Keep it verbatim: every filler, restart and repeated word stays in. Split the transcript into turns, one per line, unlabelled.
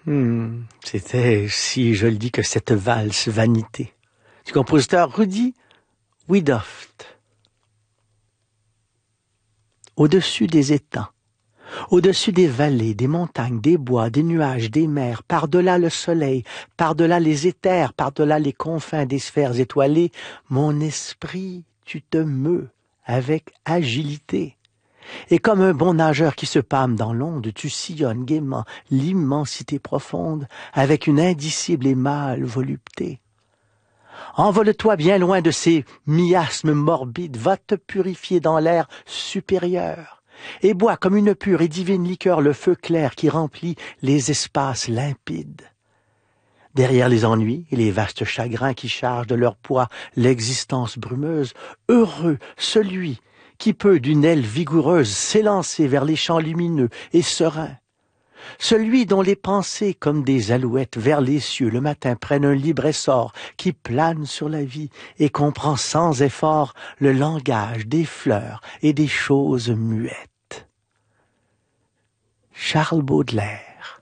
Hmm, c'était, si je le dis, que cette valse vanité du compositeur Rudi Wiedoeft. Au-dessus des étangs, au-dessus des vallées, des montagnes, des bois, des nuages, des mers, par-delà le soleil, par-delà les éthers, par-delà les confins des sphères étoilées, mon esprit, tu te meus avec agilité. Et comme un bon nageur qui se pâme dans l'onde, tu sillonnes gaiement l'immensité profonde avec une indicible et mâle volupté. Envole-toi bien loin de ces miasmes morbides, va te purifier dans l'air supérieur, et bois comme une pure et divine liqueur le feu clair qui remplit les espaces limpides. Derrière les ennuis et les vastes chagrins qui chargent de leur poids l'existence brumeuse, heureux celui qui peut d'une aile vigoureuse s'élancer vers les champs lumineux et sereins. Celui dont les pensées, comme des alouettes vers les cieux, le matin prennent un libre essor qui plane sur la vie et comprend sans effort le langage des fleurs et des choses muettes. Charles Baudelaire.